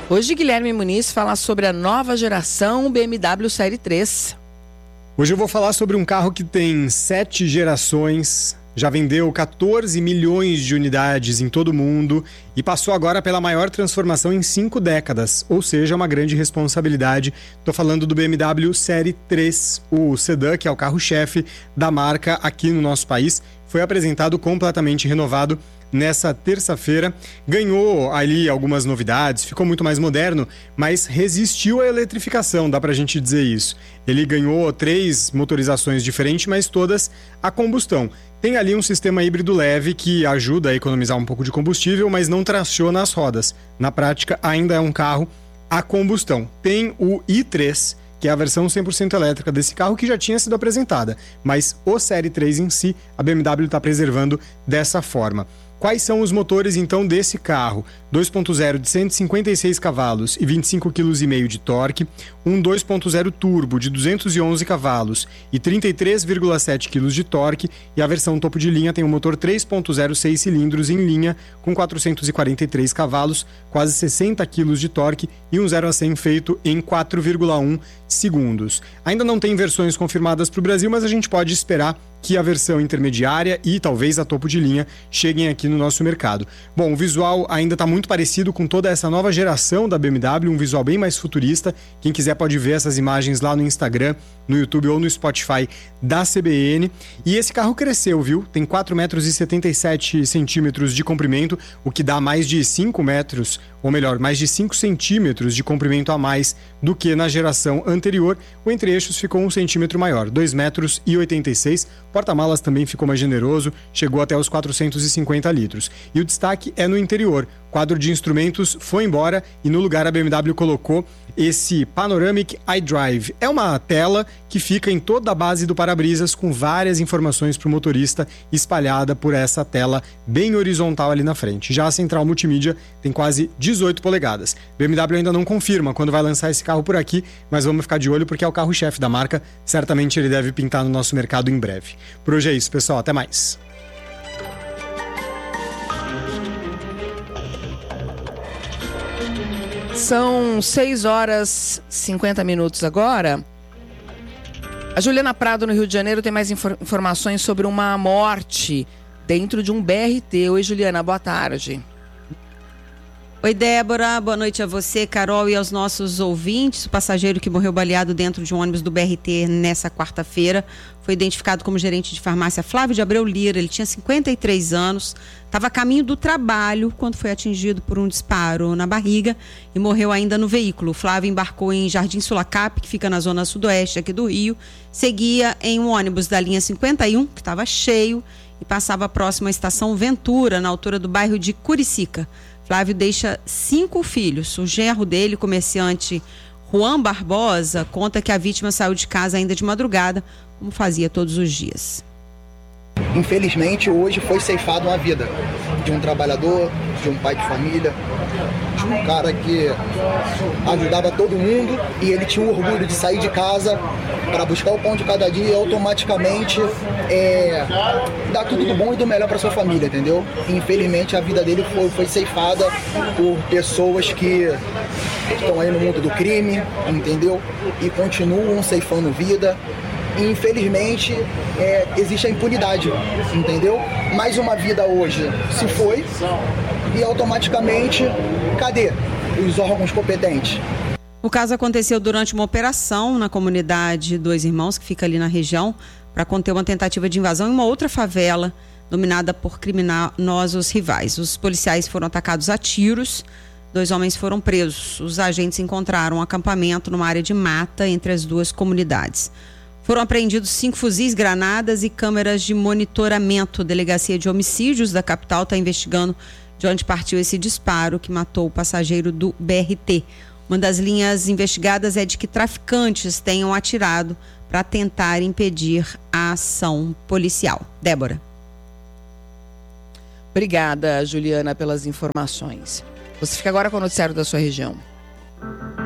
Hoje, Guilherme Muniz fala sobre a nova geração BMW Série 3. Hoje eu vou falar sobre um carro que tem 7 gerações, já vendeu 14 milhões de unidades em todo o mundo e passou agora pela maior transformação em 5 décadas, ou seja, uma grande responsabilidade. Estou falando do BMW Série 3, o sedã, que é o carro-chefe da marca aqui no nosso país. Foi apresentado completamente renovado nessa terça-feira, ganhou ali algumas novidades, ficou muito mais moderno, mas resistiu à eletrificação, dá pra gente dizer isso. Ele ganhou 3 motorizações diferentes, mas todas a combustão. Tem ali um sistema híbrido leve que ajuda a economizar um pouco de combustível, mas não traciona as rodas. Na prática, ainda é um carro a combustão. Tem o i3, que é a versão 100% elétrica desse carro, que já tinha sido apresentada, mas o Série 3 em si, a BMW está preservando dessa forma. Quais são os motores, então, desse carro? 2.0 de 156 cavalos e 25,5 kg de torque, um 2.0 turbo de 211 cavalos e 33,7 kg de torque, e a versão topo de linha tem um motor 3.0 6 cilindros em linha com 443 cavalos, quase 60 kg de torque e um 0 a 100 feito em 4,1 segundos. Ainda não tem versões confirmadas para o Brasil, mas a gente pode esperar que a versão intermediária e talvez a topo de linha cheguem aqui no nosso mercado. Bom, o visual ainda está muito parecido com toda essa nova geração da BMW, um visual bem mais futurista. Quem quiser pode ver essas imagens lá no Instagram, no YouTube ou no Spotify da CBN. E esse carro cresceu, viu? Tem 4,77 metros de comprimento, o que dá mais de 5 metros, ou melhor, mais de 5 centímetros de comprimento a mais do que na geração anterior. O entre-eixos ficou 1 centímetro maior, 2,86 metros. Porta-malas também ficou mais generoso, chegou até os 450 litros. E o destaque é no interior. O quadro de instrumentos foi embora e no lugar a BMW colocou esse Panoramic iDrive. É uma tela que fica em toda a base do para-brisas com várias informações para o motorista espalhada por essa tela bem horizontal ali na frente. Já a central multimídia tem quase 18 polegadas. BMW ainda não confirma quando vai lançar esse carro por aqui, mas vamos ficar de olho porque é o carro-chefe da marca. Certamente ele deve pintar no nosso mercado em breve. Por hoje é isso, pessoal. Até mais. São 6h50 agora. A Juliana Prado, no Rio de Janeiro, tem mais informações sobre uma morte dentro de um BRT. Oi, Juliana, boa tarde. Oi, Débora, boa noite a você, Carol, e aos nossos ouvintes. O passageiro que morreu baleado dentro de um ônibus do BRT nessa quarta-feira foi identificado como gerente de farmácia Flávio de Abreu Lira. Ele tinha 53 anos, estava a caminho do trabalho quando foi atingido por um disparo na barriga e morreu ainda no veículo. O Flávio embarcou em Jardim Sulacap, que fica na zona sudoeste aqui do Rio, seguia em um ônibus da linha 51, que estava cheio, e passava próximo à estação Ventura, na altura do bairro de Curicica. Flávio deixa 5 filhos. O genro dele, comerciante Juan Barbosa, conta que a vítima saiu de casa ainda de madrugada, como fazia todos os dias. Infelizmente, hoje foi ceifada uma vida de um trabalhador, de um pai de família, de um cara que ajudava todo mundo e ele tinha o orgulho de sair de casa para buscar o pão de cada dia e automaticamente dar tudo do bom e do melhor para sua família, entendeu? E, infelizmente, a vida dele foi ceifada por pessoas que estão aí no mundo do crime, entendeu? E continuam ceifando vida. Infelizmente, existe a impunidade, entendeu? Mais uma vida hoje se foi e automaticamente, cadê os órgãos competentes? O caso aconteceu durante uma operação na comunidade Dois Irmãos, que fica ali na região, para conter uma tentativa de invasão em uma outra favela dominada por criminosos rivais. Os policiais foram atacados a tiros, 2 homens foram presos. Os agentes encontraram um acampamento numa área de mata entre as duas comunidades. Foram apreendidos 5 fuzis, granadas e câmeras de monitoramento. A Delegacia de Homicídios da capital está investigando de onde partiu esse disparo que matou o passageiro do BRT. Uma das linhas investigadas é de que traficantes tenham atirado para tentar impedir a ação policial. Débora. Obrigada, Juliana, pelas informações. Você fica agora com o noticiário da sua região.